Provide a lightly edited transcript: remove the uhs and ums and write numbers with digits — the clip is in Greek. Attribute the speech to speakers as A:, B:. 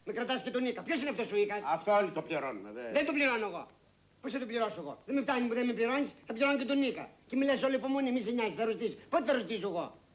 A: Με κρατάς και τον Νίκα. Ποιος είναι αυτός ο Ίκας?
B: Αυτό όλοι το πληρώνουμε, δε.
A: Δεν τον πληρώνω εγώ. Πώς θα τον πληρώσω εγώ? Δεν με φτάνει που δεν με πληρώνεις, θα πληρώνω και τον Νίκα. Και μιλάς όλη υπομονή, μη σε νοιάζει, θα ρωτήσεις. Πότε θα ρωτήσω εγώ?